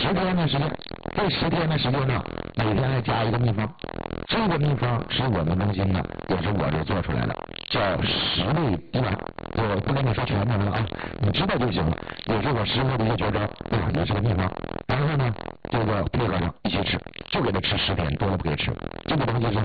10天的时间，这10天的时间呢，每天还加一个秘方。这个秘方是我们更新的，也是我这做出来的，叫10味低丸。我不跟你说全的了啊，你知道就行了。也是我师傅的一些绝招，也是个秘方。然后呢，这个配合上一起吃，就给他吃10天，多了不给吃。这个东西是